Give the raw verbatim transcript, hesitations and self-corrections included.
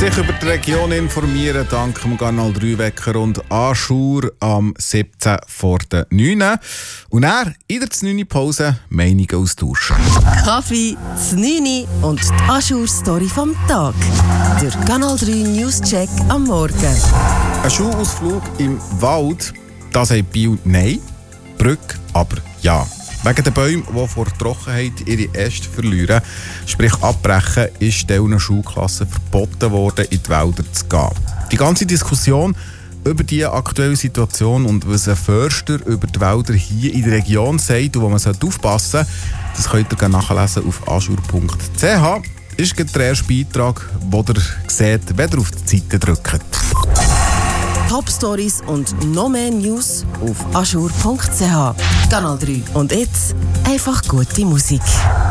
Sich über die Region informieren, dank dem Kanal drei Wecker und Aschur am siebzehn vor der neun. Und dann in der neun Pause Meinungen austauschen. Kaffee, das neun und die Aschur-Story vom Tag. Der Kanal drei News-Check am Morgen. Ein Schulausflug im Wald, das sagt Biel nein, Brück aber ja. Wegen den Bäumen, die vor Trockenheit ihre Äste verlieren, sprich abbrechen, ist diesen Schulklassen verboten worden, in die Wälder zu gehen. Die ganze Diskussion über die aktuelle Situation und was ein Förster über die Wälder hier in der Region sagt und wo man aufpassen sollte, das könnt ihr nachlesen auf aschur punkt c h. Das ist der erste Beitrag, den ihr seht, wenn ihr auf die Seite drückt. Top-Stories und noch mehr News auf aschur punkt c h. Kanal drei. Und jetzt einfach gute Musik.